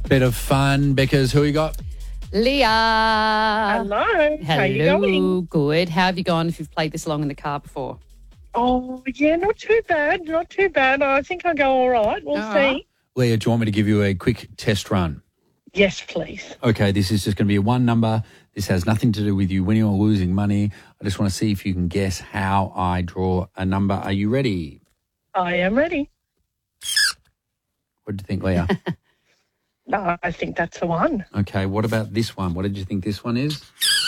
Bit of fun. Beckers, who you got? Leah. Hello. How you going? Good. How have you gone if you've played this long in the car before? Oh, yeah, not too bad. Not too bad. I think I'll go all right. We'll see. Leah, do you want me to give you a quick test run? Yes, please. Okay, this is just going to be a one number. This has nothing to do with you winning or losing money. I just want to see if you can guess how I draw a number. Are you ready? I am ready. What did you think, Leah? No, I think that's the one. Okay, what about this one? What did you think this one is?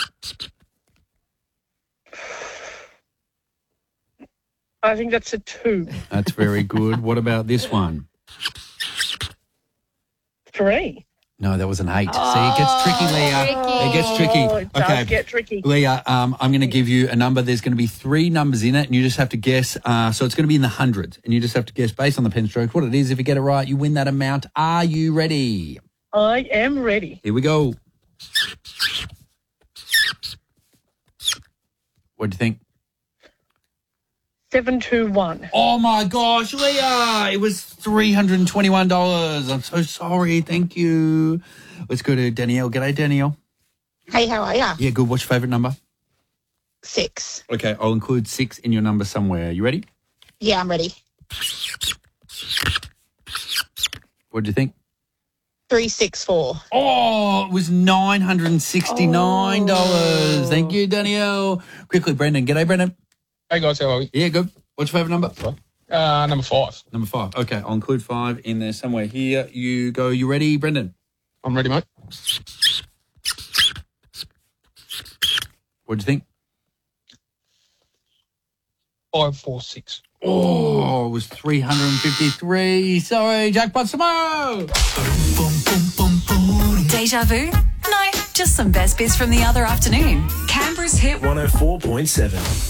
I think that's a 2. That's very good. What about this one? 3. No, that was an 8. See, it gets tricky, Leah. It gets tricky. Oh, it does get tricky. Leah, I'm going to give you a number. There's going to be 3 numbers in it, and you just have to guess. So it's going to be in the hundreds, and you just have to guess based on the pen stroke what it is. If you get it right, you win that amount. Are you ready? I am ready. Here we go. What do you think? 721. Oh, my gosh, Leah. It was $321. I'm so sorry. Thank you. Let's go to Danielle. G'day, Danielle. Hey, how are ya? Yeah, good. What's your favourite number? 6. Okay, I'll include 6 in your number somewhere. You ready? Yeah, I'm ready. What do you think? 364. Oh, it was $969. Thank you, Danielle. Quickly, Brendan. G'day, Brendan. Hey guys, how are we? Yeah, good. What's your favourite number? Number 5. Number 5. Okay, I'll include 5 in there somewhere. Here you go. You ready, Brendan? I'm ready, mate. What do you think? 546. Oh, it was 353. Sorry, jackpot tomorrow. Deja vu? No, just some best bits from the other afternoon. Canberra's Hit 104.7.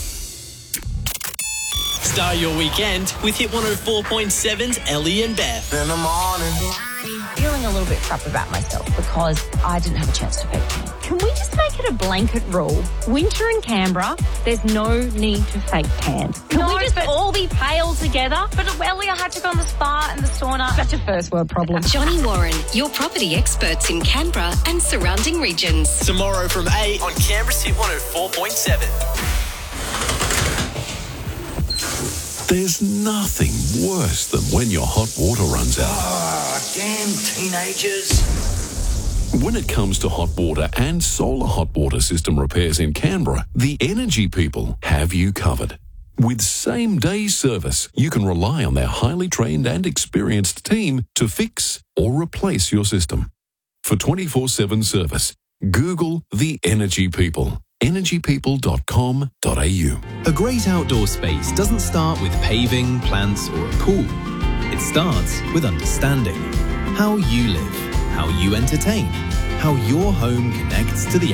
Start your weekend with Hit 104.7's Ellie and Beth. In the morning. Feeling a little bit crap about myself because I didn't have a chance to fake tan. Can we just make it a blanket rule? Winter in Canberra, there's no need to fake tan. Can we just all be pale together? But Ellie, I had to go on the spa and the sauna. Such a first world problem. Johnny Warren, your property experts in Canberra and surrounding regions. Tomorrow from 8 on Canberra's Hit 104.7. There's nothing worse than when your hot water runs out. Ah, damn teenagers. When it comes to hot water and solar hot water system repairs in Canberra, the Energy People have you covered. With same-day service, you can rely on their highly trained and experienced team to fix or replace your system. For 24/7 service, Google the Energy People. energypeople.com.au. A great outdoor space doesn't start with paving, plants, or a pool. It starts with understanding how you live, how you entertain, how your home connects to the